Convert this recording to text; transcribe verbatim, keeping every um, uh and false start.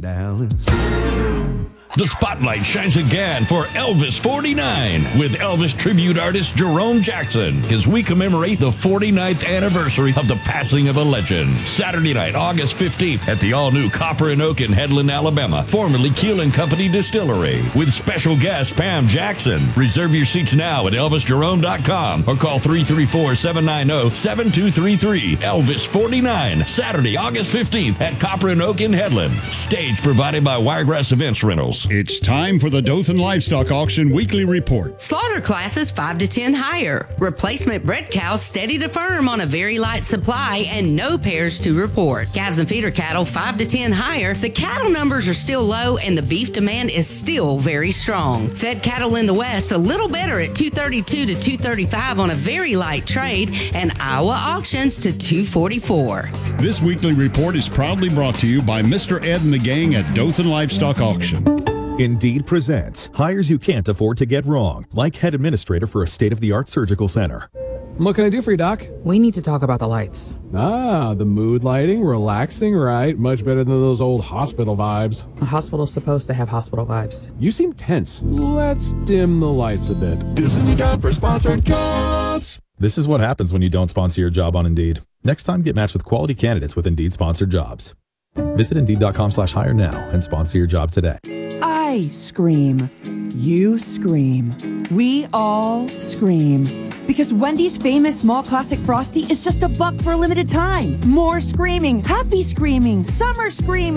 Dallas. The spotlight shines again for Elvis forty-nine with Elvis tribute artist Jerome Jackson as we commemorate the forty-ninth anniversary of the passing of a legend. Saturday night, August fifteenth at the all-new Copper and Oak in Headland, Alabama, formerly Keel and Company Distillery, with special guest Pam Jackson. Reserve your seats now at elvis jerome dot com or call three three four, seven nine zero, seven two three three. Elvis forty-nine, Saturday, August fifteenth at Copper and Oak in Headland. Stage provided by Wiregrass Events Rentals. It's time for the Dothan Livestock Auction Weekly Report. Slaughter classes five to ten higher. Replacement bred cows steady to firm on a very light supply and no pairs to report. Calves and feeder cattle five to ten higher. The cattle numbers are still low and the beef demand is still very strong. Fed cattle in the west a little better at two thirty-two to two thirty-five on a very light trade, and Iowa auctions to two forty-four. This weekly report is proudly brought to you by Mister Ed and the gang at Dothan Livestock Auction. Indeed presents hires you can't afford to get wrong, like head administrator for a state-of-the-art surgical center. What can I do for you, Doc? We need to talk about the lights. Ah, the mood lighting, relaxing, right? Much better than those old hospital vibes. A hospital's supposed to have hospital vibes. You seem tense. Let's dim the lights a bit. This is your time for sponsored jobs. This is what happens when you don't sponsor your job on Indeed. Next time, get matched with quality candidates with Indeed sponsored jobs. Visit Indeed.com slash hire now and sponsor your job today. I scream. You scream. We all scream. Because Wendy's famous small classic Frosty is just a buck for a limited time. More screaming, happy screaming, summer screaming.